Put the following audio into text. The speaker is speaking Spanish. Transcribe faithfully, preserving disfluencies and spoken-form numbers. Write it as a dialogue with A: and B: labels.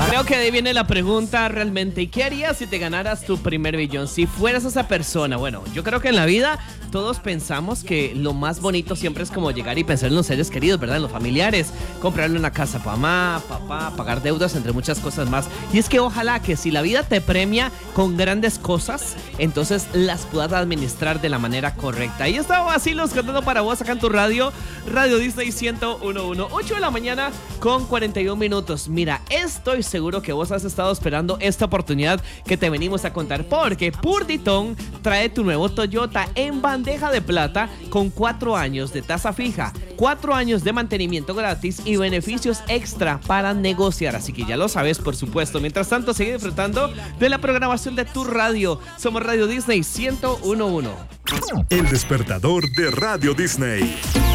A: Creo que de ahí viene la pregunta realmente. ¿Y qué harías si te ganaras tu primer billón? Si fueras esa persona. Bueno, yo creo que en la vida todos pensamos que lo más bonito siempre es como llegar y pensar en los seres queridos, ¿verdad? En los familiares. Comprarle una casa a mamá, papá, pagar deudas, entre muchas cosas más. Y es que ojalá que si la vida te premia con grandes cosas, entonces las puedas administrar de la manera correcta. Ahí estaba Vacilos cantando para vos acá en tu radio, Radio Disney ciento uno punto uno, ocho de la mañana con cuarenta y un minutos. Mira, estoy seguro que vos has estado esperando esta oportunidad que te venimos a contar, porque Purditón trae tu nuevo Toyota en bandeja de plata con cuatro años de tasa fija, cuatro años de mantenimiento gratis y beneficios extra para negociar. Así que ya lo sabes, por supuesto. Mientras tanto, sigue disfrutando de la programación de tu radio. Somos Radio Disney ciento uno punto uno.
B: El despertador de Radio Disney.